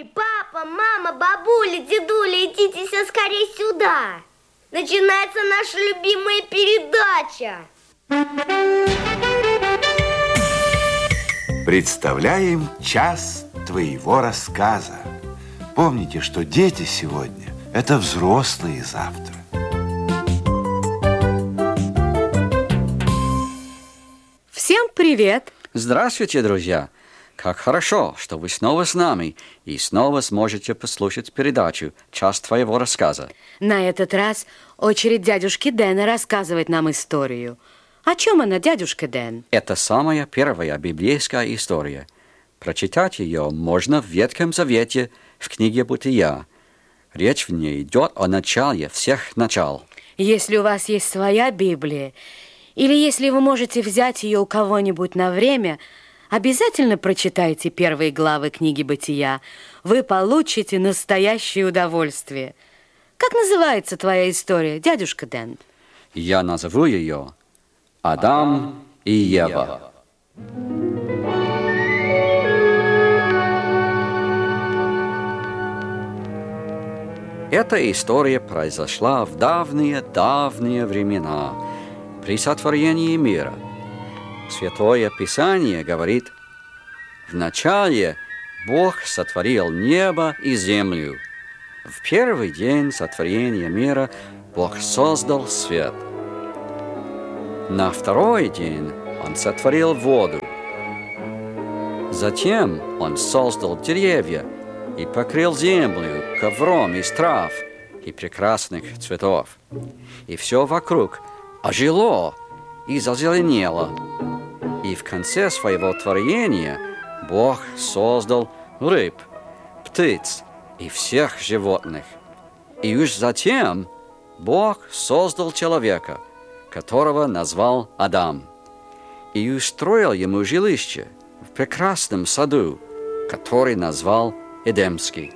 Эй, папа, мама, бабуля, дедуля, идите все скорее сюда. Начинается наша любимая передача. Представляем час твоего рассказа. Помните, что дети сегодня – это взрослые завтра. Всем привет! Здравствуйте, друзья! Как хорошо, что вы снова с нами и снова сможете послушать передачу «Час твоего рассказа». На этот раз очередь дядюшки Дэна рассказывать нам историю. О чем она, дядюшка Дэн? Это самая первая библейская история. Прочитать ее можно в Ветхом Завете в книге «Бытия». Речь в ней идет о начале всех начал. Если у вас есть своя Библия, или если вы можете взять ее у кого-нибудь на время, обязательно прочитайте первые главы книги «Бытия». Вы получите настоящее удовольствие. Как называется твоя история, дядюшка Дэн? Я назову ее «Адам и Ева». Эта история произошла в давние-давние времена, при сотворении мира. Святое Писание говорит: «Вначале Бог сотворил небо и землю. В первый день сотворения мира Бог создал свет. На второй день Он сотворил воду. Затем Он создал деревья и покрыл землю ковром из трав и прекрасных цветов. И все вокруг ожило и зазеленело. И в конце своего творения Бог создал рыб, птиц и всех животных. И уж затем Бог создал человека, которого назвал Адам, и устроил ему жилище в прекрасном саду, который назвал Эдемский.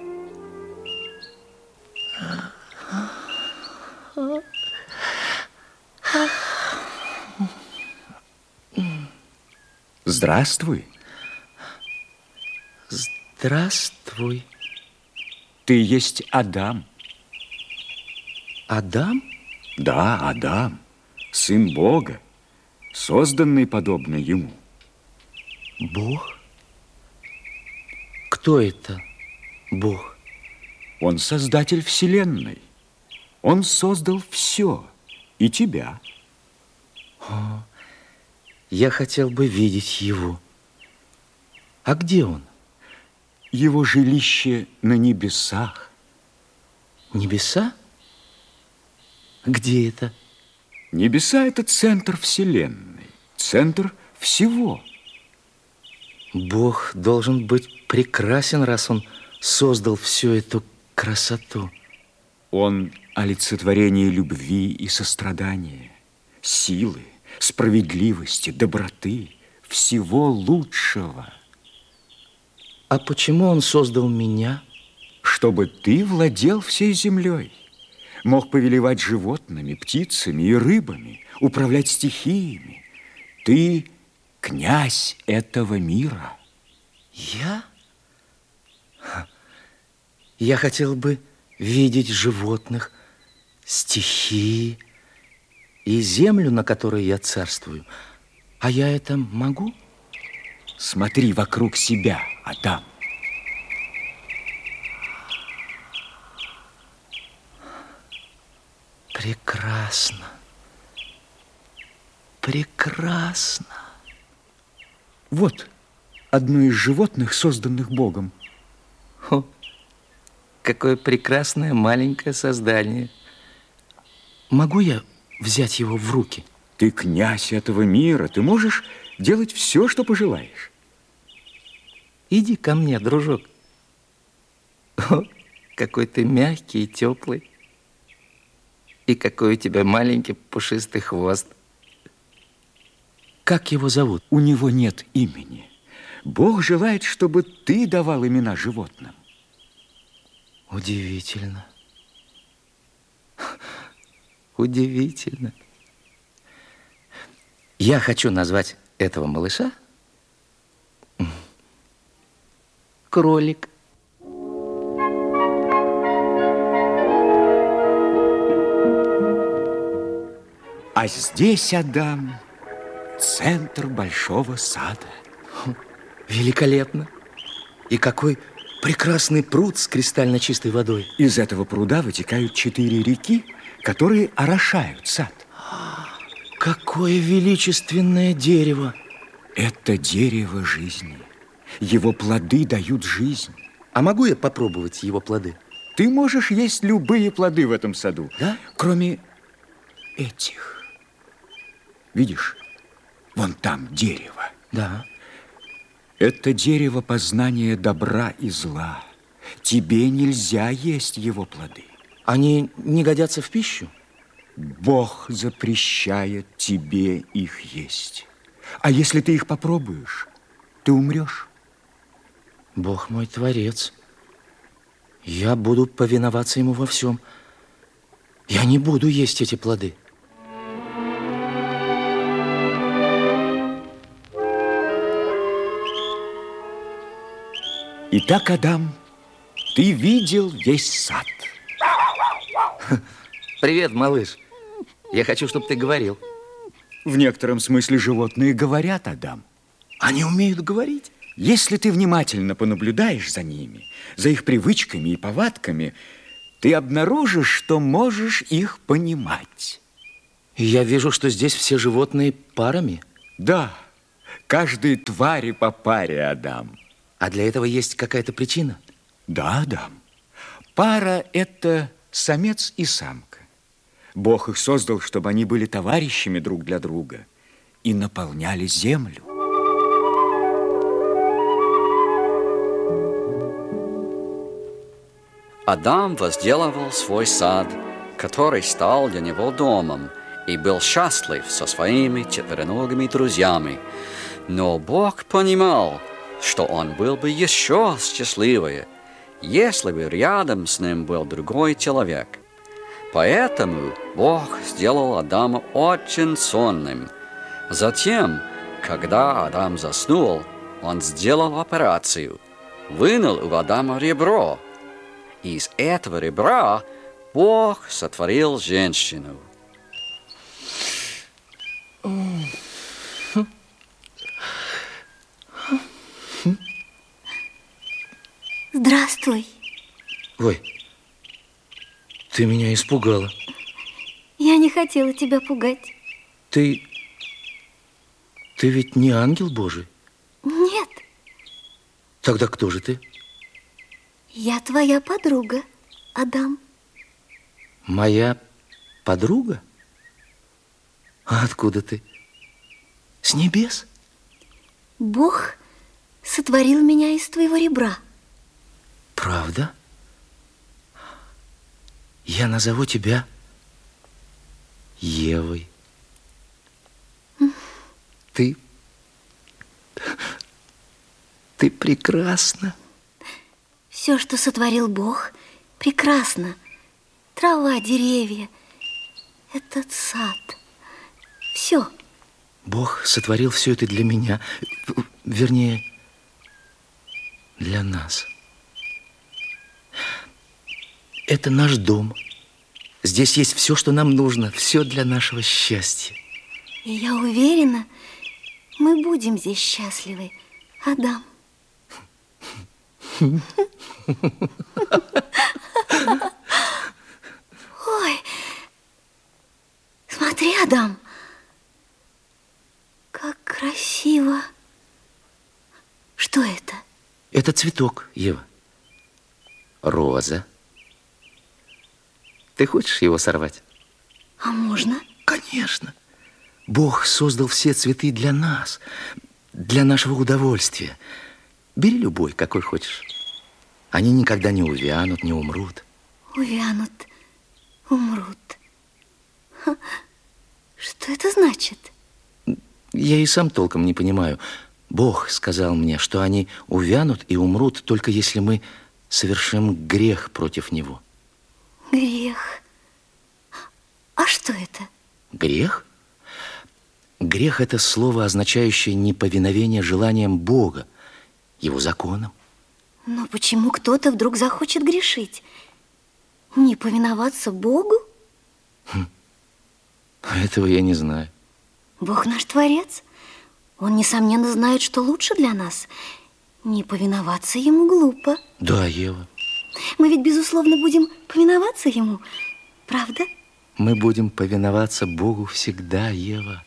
Здравствуй. Здравствуй. Ты есть Адам. Адам? Да, Адам, сын Бога, созданный подобно ему. Бог? Кто это Бог? Он создатель вселенной. Он создал все, и тебя. Я хотел бы видеть его. А где он? Его жилище на небесах. Небеса? Где это? Небеса – это центр вселенной, центр всего. Бог должен быть прекрасен, раз он создал всю эту красоту. Он олицетворение любви и сострадания, силы, справедливости, доброты, всего лучшего. А почему он создал меня? Чтобы ты владел всей землей, мог повелевать животными, птицами и рыбами, управлять стихиями. Ты князь этого мира. Я? Я хотел бы видеть животных, стихии и землю, на которой я царствую. А я это могу? Смотри вокруг себя, Адам. Прекрасно. Прекрасно. Вот одно из животных, созданных Богом. О, какое прекрасное маленькое создание. Могу я взять его в руки? Ты князь этого мира. Ты можешь делать все, что пожелаешь. Иди ко мне, дружок. О, какой ты мягкий и теплый. И какой у тебя маленький пушистый хвост. Как его зовут? У него нет имени. Бог желает, чтобы ты давал имена животным. Удивительно. Удивительно. Я хочу назвать этого малыша кролик. А здесь, Адам, центр большого сада. Великолепно. И какой прекрасный пруд с кристально чистой водой. Из этого пруда вытекают 4 реки, которые орошают сад. Какое величественное дерево. Это дерево жизни. Его плоды дают жизнь. А могу я попробовать его плоды? Ты можешь есть любые плоды в этом саду, Да? кроме этих. Видишь, вон там дерево. Да. Это дерево познания добра и зла. Тебе нельзя есть его плоды. Они не годятся в пищу? Бог запрещает тебе их есть. А если ты их попробуешь, ты умрешь. Бог мой творец. Я буду повиноваться ему во всем. Я не буду есть эти плоды. Итак, Адам, ты видел весь сад. Привет, малыш. Я хочу, чтобы ты говорил. В некотором смысле животные говорят, Адам. Они умеют говорить? Если ты внимательно понаблюдаешь за ними, за их привычками и повадками, ты обнаружишь, что можешь их понимать. И я вижу, что здесь все животные парами. Да, каждой твари по паре, Адам. А для этого есть какая-то причина? Да, Адам. Пара – это самец и самка. Бог их создал, чтобы они были товарищами друг для друга и наполняли землю. Адам возделывал свой сад, который стал для него домом, и был счастлив со своими четвероногими друзьями. Но Бог понимал, что он был бы еще счастливее, если бы рядом с ним был другой человек. Поэтому Бог сделал Адама очень сонным. Затем, когда Адам заснул, он сделал операцию, вынул у Адама ребро. Из этого ребра Бог сотворил женщину. Здравствуй. Ой, ты меня испугала. Я не хотела тебя пугать. Ты ведь не ангел Божий? Нет, Тогда кто же ты? я твоя подруга, Адам. Моя подруга? А откуда ты? С небес? Бог сотворил меня из твоего ребра. Правда? Я назову тебя Евой. Ты прекрасна. Все, что сотворил Бог, прекрасно. Трава, деревья, этот сад. Все. Бог сотворил все это для меня. Вернее, для нас. Это наш дом. Здесь есть все, что нам нужно. Все для нашего счастья. И я уверена, мы будем здесь счастливы, Адам. Ой, смотри, Адам, как красиво. Что это? Это цветок, Ева. Роза. Ты хочешь его сорвать? А можно? Конечно. Бог создал все цветы для нас, для нашего удовольствия. Бери любой, какой хочешь. Они никогда не увянут, не умрут. Увянут, умрут. Ха, что это значит? Я и сам толком не понимаю. Бог сказал мне, что они увянут и умрут, только если мы совершим грех против Него. Грех. А что это? Грех? Грех – это слово, означающее неповиновение желаниям Бога, Его законам. Но почему кто-то вдруг захочет грешить? Не повиноваться Богу? Этого я не знаю. Бог наш Творец. Он, несомненно, знает, что лучше для нас. Не повиноваться ему глупо. Да, Ева. Мы ведь, безусловно, будем повиноваться ему. Правда? Мы будем повиноваться Богу всегда, Ева.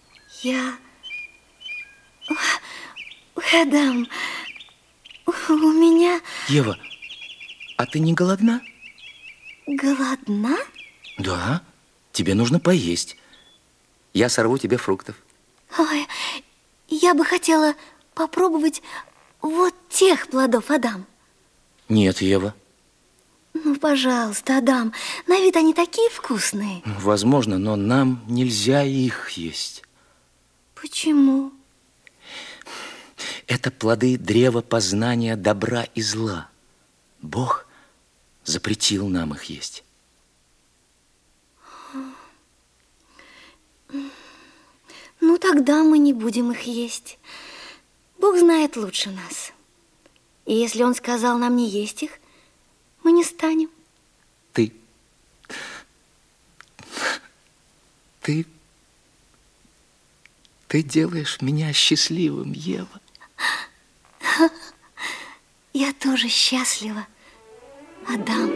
Адам, у меня... Ева, а ты не голодна? Голодна? Да, тебе нужно поесть. Я сорву тебе фруктов. Ой, я бы хотела попробовать вот тех плодов, Адам. Нет, Ева. Ну, пожалуйста, Адам, на вид они такие вкусные. Возможно, но нам нельзя их есть. Почему? Это плоды древа познания добра и зла. Бог запретил нам их есть. Ну, тогда мы не будем их есть. Бог знает лучше нас. И если Он сказал нам не есть их, мы не станем. Ты делаешь меня счастливым, Ева. Я тоже счастлива, Адам.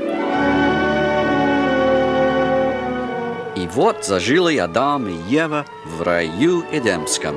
И вот зажили Адам и Ева в раю Эдемском.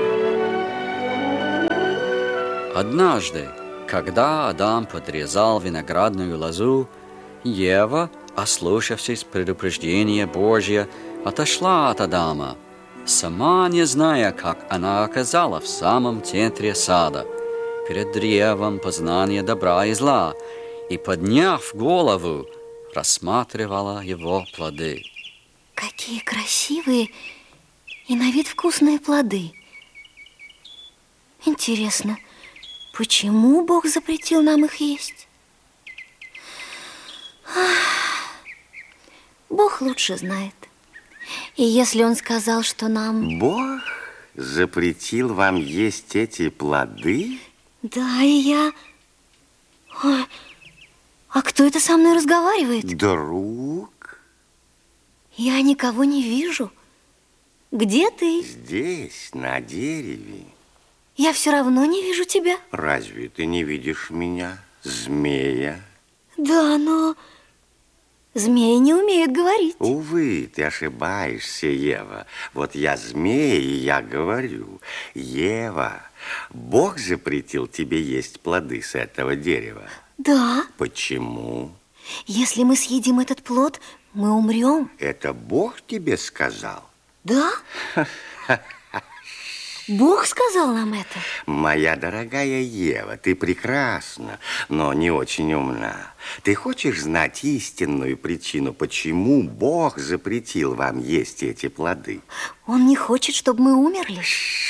Однажды, когда Адам подрезал виноградную лозу, Ева, ослушавшись предупреждения Божия, отошла от Адама, сама не зная, как она оказалась в самом центре сада, перед древом познания добра и зла, и, подняв голову, рассматривала его плоды. Какие красивые и на вид вкусные плоды. Интересно, почему Бог запретил нам их есть? Бог лучше знает. И если Он сказал, что нам... Бог запретил вам есть эти плоды? Да, и я... Ой, а кто это со мной разговаривает? Друг. Я никого не вижу. Где ты? Здесь, на дереве. Я все равно не вижу тебя. Разве ты не видишь меня, змея? Да, но... Змеи не умеют говорить. Увы, ты ошибаешься, Ева. Вот я змея, и я говорю. Ева, Бог запретил тебе есть плоды с этого дерева. Да. Почему? Если мы съедим этот плод, мы умрем. Это Бог тебе сказал? Да? Бог сказал нам это. Моя дорогая Ева, ты прекрасна, но не очень умна. Ты хочешь знать истинную причину, почему Бог запретил вам есть эти плоды? Он не хочет, чтобы мы умерли.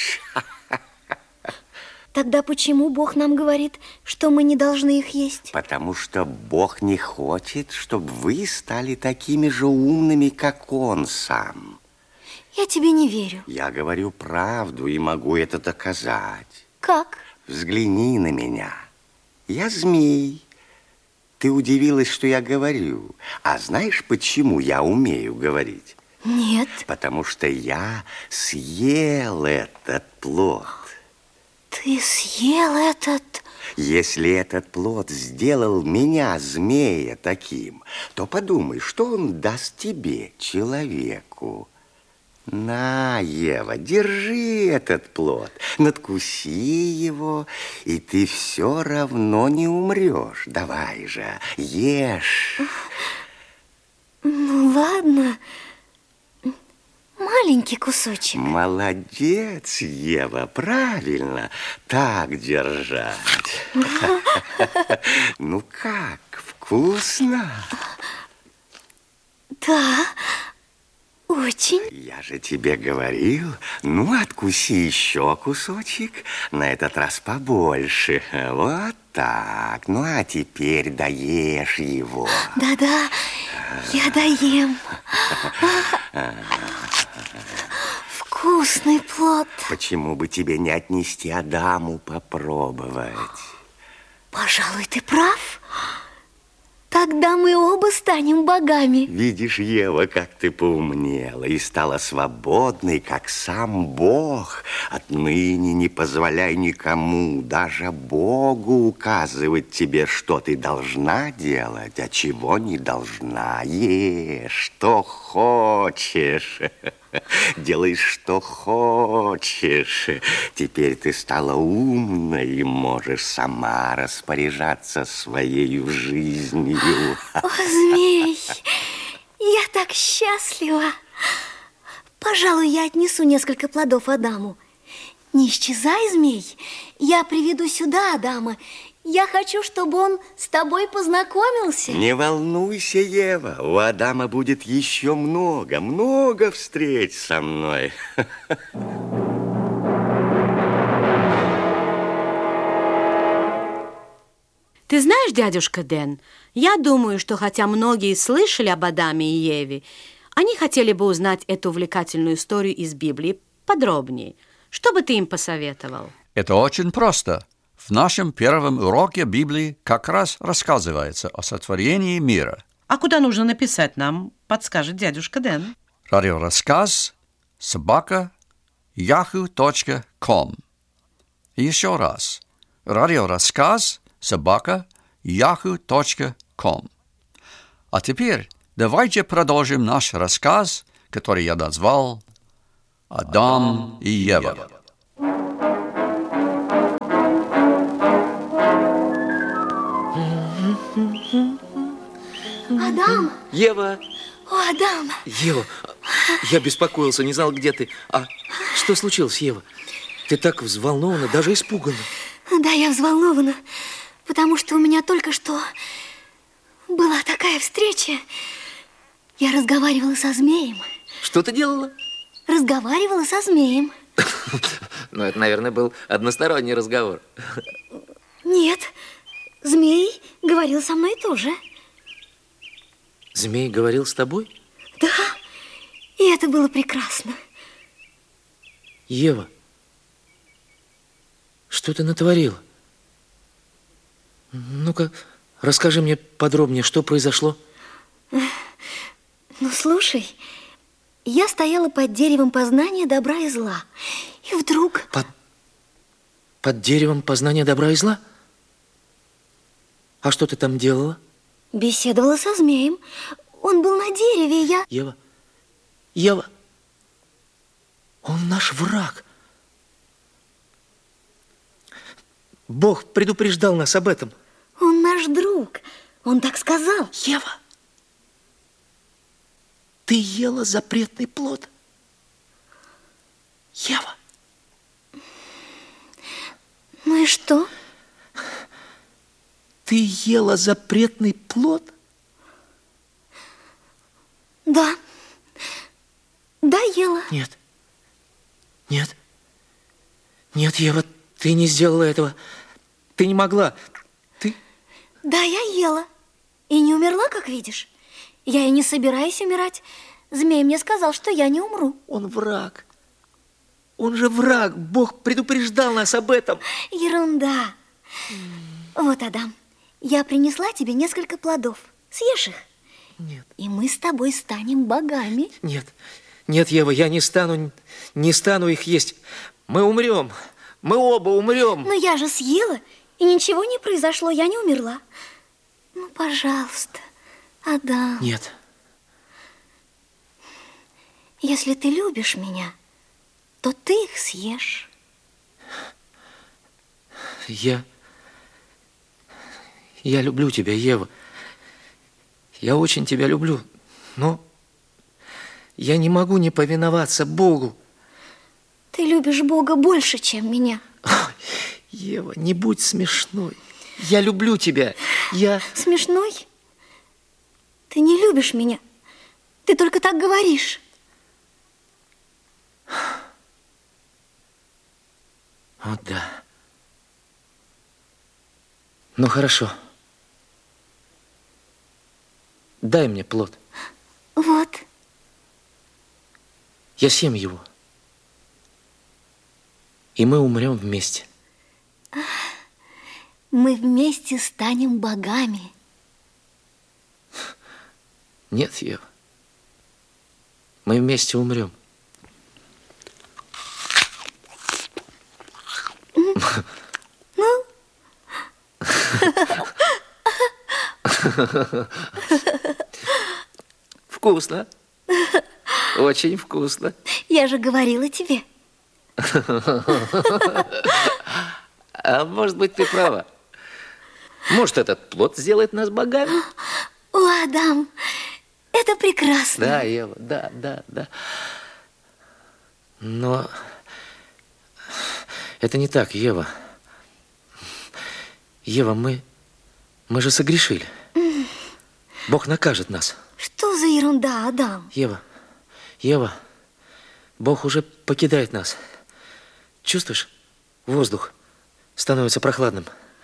Тогда почему Бог нам говорит, что мы не должны их есть? Потому что Бог не хочет, чтобы вы стали такими же умными, как Он сам. Я тебе не верю. Я говорю правду и могу это доказать. Как? Взгляни на меня. Я змей. Ты удивилась, что я говорю. А знаешь, почему я умею говорить? Нет. Потому что я съел этот плод. Ты съел этот... Если этот плод сделал меня, змея, таким, то подумай, что он даст тебе, человеку. На, Ева, держи этот плод, надкуси его, и ты все равно не умрешь. Давай же, ешь. Ну, ладно. Маленький кусочек. Молодец, Ева, правильно. Так держать. Ну как, вкусно? Да, очень. Я же тебе говорил, ну, откуси еще кусочек, на этот раз побольше. Вот так. Ну, а теперь доешь его. Да-да, я доем. Вкусный плод. Почему бы тебе не отнести Адаму попробовать? Пожалуй, ты прав. Тогда Тогда мы оба станем богами. Видишь, Ева, как ты поумнела и стала свободной, как сам Бог. Отныне не позволяй никому, даже Богу, указывать тебе, что ты должна делать, а чего не должна. Ешь, что хочешь. Делай, что хочешь. Теперь ты стала умной и можешь сама распоряжаться своей жизнью. О, змей, я так счастлива. Пожалуй, я отнесу несколько плодов Адаму. Не исчезай, змей. Я приведу сюда Адама. Я хочу, чтобы он с тобой познакомился. Не волнуйся, Ева. У Адама будет еще много встреч со мной. Ты знаешь, дядюшка Дэн, я думаю, что хотя многие слышали об Адаме и Еве, они хотели бы узнать эту увлекательную историю из Библии подробнее. Что бы ты им посоветовал? Это очень просто. В нашем первом уроке Библии как раз рассказывается о сотворении мира. А куда нужно написать нам, подскажет дядюшка Дэн. Радиорассказ @yahoo.com. Еще раз. Радиорассказ @yahoo.com. А теперь давайте продолжим наш рассказ, который я назвал «Адам и Ева». Адам! Ева! О, Адам! Ева, я беспокоился, не знал, где ты. А что случилось, Ева? Ты так взволнована, даже испугана. Да, я взволнована, потому что у меня только что была такая встреча. Я разговаривала со змеем. Что ты делала? Разговаривала со змеем. Ну, это, наверное, был односторонний разговор. Нет, змей говорил со мной тоже. Змей говорил с тобой? Да, и это было прекрасно. Ева, что ты натворила? Ну-ка, расскажи мне подробнее, что произошло. Ну, слушай, я стояла под деревом познания добра и зла. И вдруг... Под деревом познания добра и зла? А что ты там делала? Беседовала со змеем. Он был на дереве, и я... Ева, он наш враг. Бог предупреждал нас об этом. Он наш друг. Он так сказал. Ева, ты ела запретный плод. Ева. Ну и что? Ты ела запретный плод? Да. Да, ела. Нет. Нет, Ева, ты не сделала этого. Ты не могла. Ты... Да, я ела. И не умерла, как видишь. Я и не собираюсь умирать. Змей мне сказал, что я не умру. Он враг. Он же враг. Бог предупреждал нас об этом. Ерунда. Вот, Адам, я принесла тебе несколько плодов. Съешь их. Нет. И мы с тобой станем богами. Нет, Ева, я не стану их есть. Мы умрем. Мы оба умрем. Но я же съела, и ничего не произошло, я не умерла. Ну, пожалуйста, Адам. Нет. Если ты любишь меня, то ты их съешь. Я люблю тебя, Ева. Я очень тебя люблю, но я не могу не повиноваться Богу. Ты любишь Бога больше, чем меня. Ева, не будь смешной. Я люблю тебя. Смешной? Ты не любишь меня. Ты только так говоришь. Вот да. Ну, хорошо. Дай мне плод. Вот. Я съем его. И мы умрем вместе. Мы вместе станем богами. Нет, Ева. Мы вместе умрем. Ну? Вкусно. Очень вкусно. Я же говорила тебе. А может быть, ты права. Может, этот плод сделает нас богами? О, Адам, это прекрасно. Да, Ева, да. Но это не так, Ева. Ева, мы же согрешили. Бог накажет нас. Что за ерунда, Адам? Ева, Бог уже покидает нас. Чувствуешь? Воздух становится прохладным.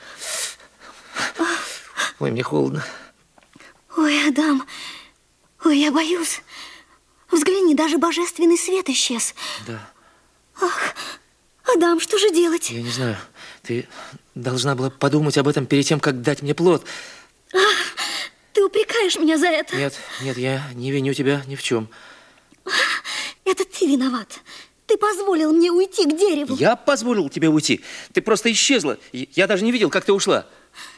Ой, мне холодно. Ой, Адам, ой, я боюсь. Взгляни, даже божественный свет исчез. Да. Ах, Адам, что же делать? Я не знаю. Ты должна была подумать об этом перед тем, как дать мне плод. Ты упрекаешь меня за это? Нет, я не виню тебя ни в чем. Это ты виноват. Ты позволил мне уйти к дереву. Я позволил тебе уйти. Ты просто исчезла. Я даже не видел, как ты ушла.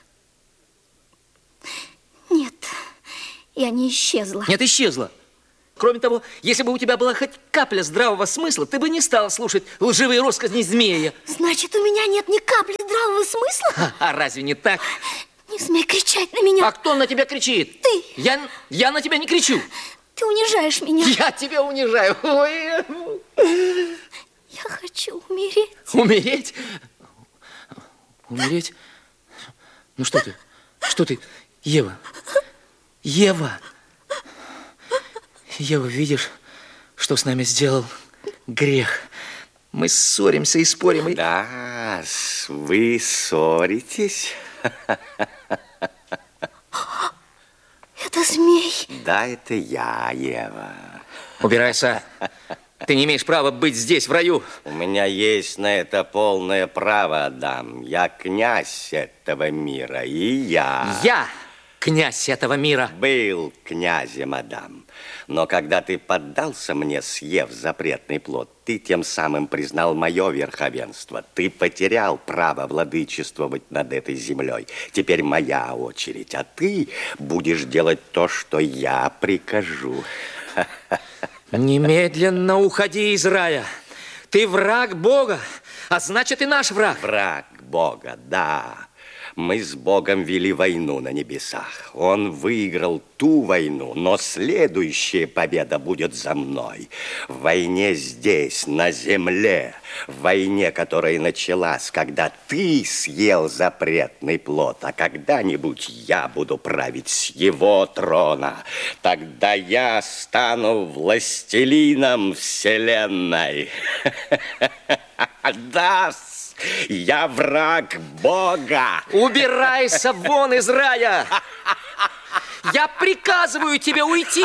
Нет, я не исчезла. Нет, исчезла. Кроме того, если бы у тебя была хоть капля здравого смысла, ты бы не стала слушать лживые россказни змея. Значит, у меня нет ни капли здравого смысла? А разве не так? Не смей кричать на меня. А кто на тебя кричит? Ты. Я на тебя не кричу. Ты унижаешь меня. Я тебя унижаю. Ой. Я хочу умереть. Умереть? Умереть? Ну что ты? Что ты? Ева. Ева, видишь, что с нами сделал грех? Мы ссоримся и спорим. Да, вы ссоритесь? Это змей. Да, это я, Ева. Убирайся. Ты не имеешь права быть здесь, в раю. У меня есть на это полное право, Адам. Я князь этого мира, и Я князь этого мира. Был князем, Адам. Но когда ты поддался мне, съев запретный плод, ты тем самым признал мое верховенство. Ты потерял право владычествовать над этой землей. Теперь моя очередь, а ты будешь делать то, что я прикажу. Немедленно уходи из рая. Ты враг Бога, а значит и наш враг. Враг Бога, да. Мы с Богом вели войну на небесах. Он выиграл ту войну, но следующая победа будет за мной. В войне здесь, на земле. В войне, которая началась, когда ты съел запретный плод, а когда-нибудь я буду править с его трона. Тогда я стану властелином вселенной. Да, я враг Бога. Убирайся вон из рая. Я приказываю тебе уйти.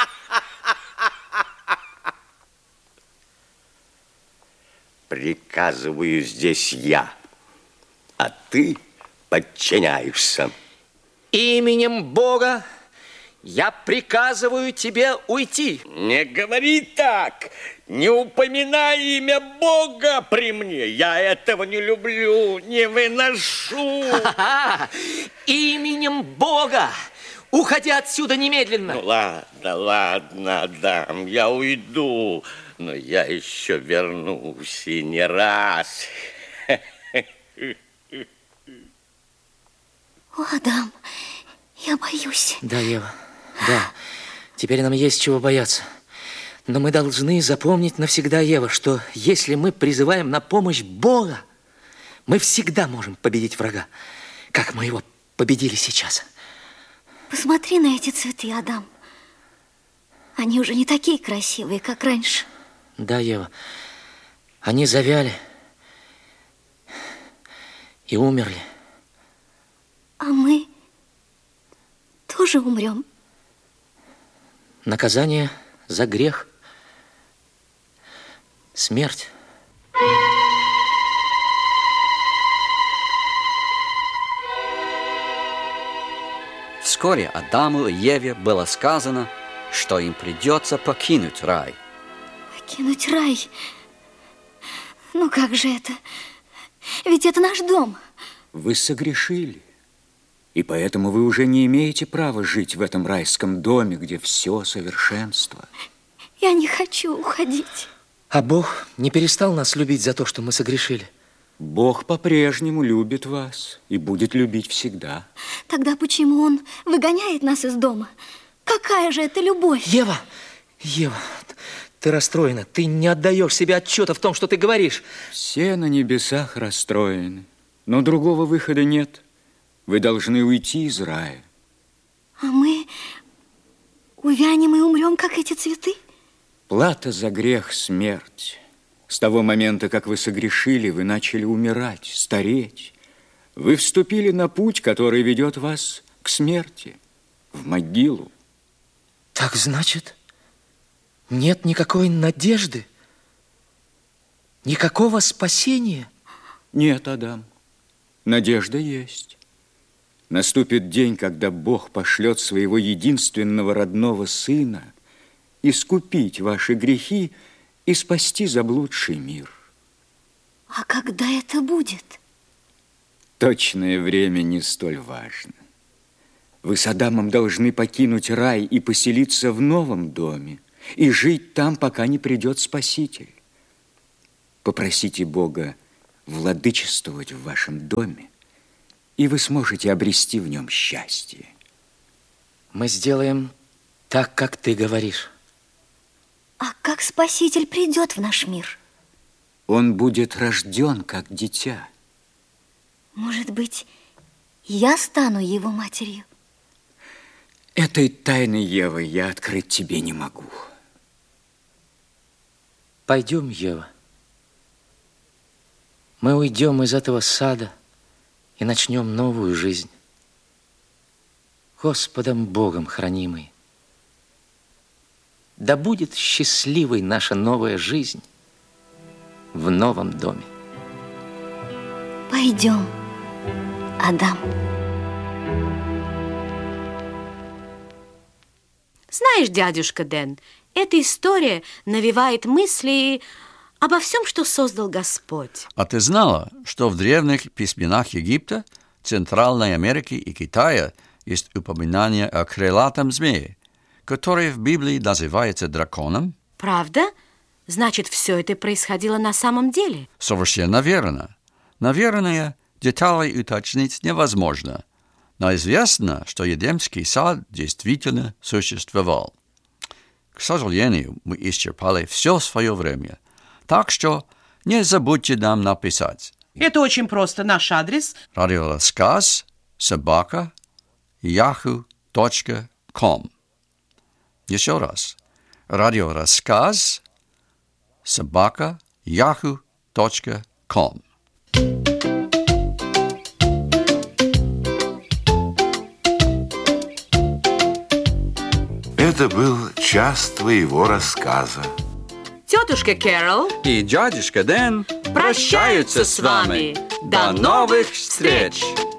Приказываю здесь я, а ты подчиняешься. Именем Бога я приказываю тебе уйти. Не говори так. Не упоминай имя Бога при мне. Я этого не люблю, не выношу. Именем Бога. Уходи отсюда немедленно. Ну, ладно, Адам, я уйду. Но я еще вернусь и не раз. О, Адам, я боюсь. Да, Ева, да. Теперь нам есть чего бояться. Но мы должны запомнить навсегда, Ева, что если мы призываем на помощь Бога, мы всегда можем победить врага, как мы его победили сейчас. Посмотри на эти цветы, Адам. Они уже не такие красивые, как раньше. Да, Ева, они завяли и умерли. А мы тоже умрем. Наказание за грех. Смерть. Вскоре Адаму и Еве было сказано, что им придется покинуть рай. Покинуть рай? Ну как же это? Ведь это наш дом. Вы согрешили, и поэтому вы уже не имеете права жить в этом райском доме, где все совершенство. Я не хочу уходить. А Бог не перестал нас любить за то, что мы согрешили? Бог по-прежнему любит вас и будет любить всегда. Тогда почему Он выгоняет нас из дома? Какая же это любовь? Ева, ты расстроена. Ты не отдаешь себе отчета в том, что ты говоришь. Все на небесах расстроены, но другого выхода нет. Вы должны уйти из рая. А мы увянем и умрем, как эти цветы? Плата за грех – смерть. С того момента, как вы согрешили, вы начали умирать, стареть. Вы вступили на путь, который ведет вас к смерти, в могилу. Так значит, нет никакой надежды? Никакого спасения? Нет, Адам, надежда есть. Наступит день, когда Бог пошлет своего единственного родного Сына искупить ваши грехи и спасти заблудший мир. А когда это будет? Точное время не столь важно. Вы с Адамом должны покинуть рай и поселиться в новом доме, и жить там, пока не придет Спаситель. Попросите Бога владычествовать в вашем доме, и вы сможете обрести в нем счастье. Мы сделаем так, как ты говоришь. А как Спаситель придет в наш мир? Он будет рожден, как дитя. Может быть, я стану его матерью? Этой тайны, Ева, я открыть тебе не могу. Пойдем, Ева. Мы уйдем из этого сада и начнем новую жизнь. Господом Богом хранимый. Да будет счастливой наша новая жизнь в новом доме. Пойдем, Адам. Знаешь, дядюшка Дэн, эта история навевает мысли обо всем, что создал Господь. А ты знала, что в древних письменах Египта, Центральной Америки и Китая есть упоминание о крылатом змее, который в Библии называется драконом? Правда? Значит, все это происходило на самом деле? Совершенно верно. Наверное, деталей уточнить невозможно, но известно, что Едемский сад действительно существовал. К сожалению, мы исчерпали все свое время, так что не забудьте нам написать. Это очень просто. Наш адрес – radioraskaz@yahoo.com. Еще раз. radioraskaz@yahoo.com. Это был час твоего рассказа. Тетушка Кэрол И дядюшка Дэн прощаются с вами. До новых встреч!